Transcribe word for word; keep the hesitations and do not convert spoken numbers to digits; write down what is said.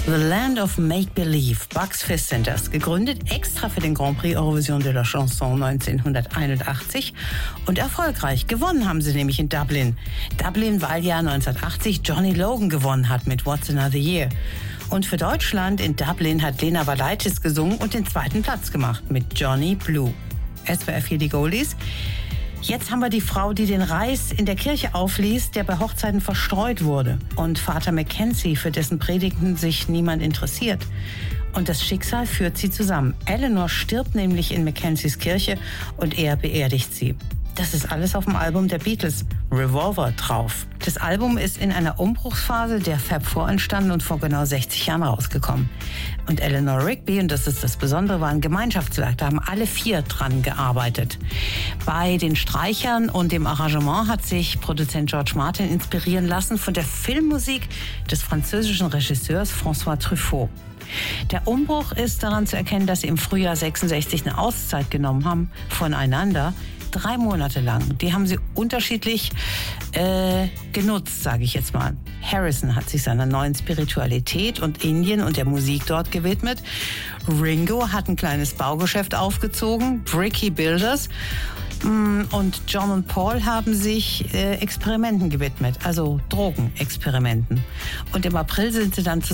The Land of Make-Believe, Bucks Fizz sind das, gegründet extra für den Grand Prix Eurovision de la Chanson neunzehnhunderteinundachtzig und erfolgreich. Gewonnen haben sie nämlich in Dublin. Dublin, weil ja neunzehnhundertachtzig Johnny Logan gewonnen hat mit What's Another Year. Und für Deutschland in Dublin hat Lena Valaitis gesungen und den zweiten Platz gemacht mit Johnny Blue. S W R vier die Goldies. Jetzt haben wir die Frau, die den Reis in der Kirche aufliest, der bei Hochzeiten verstreut wurde. Und Vater Mackenzie, für dessen Predigten sich niemand interessiert. Und das Schicksal führt sie zusammen. Eleanor stirbt nämlich in Mackenzies Kirche und er beerdigt sie. Das ist alles auf dem Album der Beatles, Revolver, drauf. Das Album ist in einer Umbruchsphase der Fab Four entstanden und vor genau sechzig Jahren rausgekommen. Und Eleanor Rigby, und das ist das Besondere, war ein Gemeinschaftswerk. Da haben alle vier dran gearbeitet. Bei den Streichern und dem Arrangement hat sich Produzent George Martin inspirieren lassen von der Filmmusik des französischen Regisseurs François Truffaut. Der Umbruch ist daran zu erkennen, dass sie im Frühjahr sechsundsechzig eine Auszeit genommen haben voneinander. Drei Monate lang. Die haben sie unterschiedlich äh, genutzt, sage ich jetzt mal. Harrison hat sich seiner neuen Spiritualität und Indien und der Musik dort gewidmet. Ringo hat ein kleines Baugeschäft aufgezogen, Bricky Builders. Und John und Paul haben sich äh, Experimenten gewidmet, also Drogenexperimenten. Und im April sind sie dann zusammen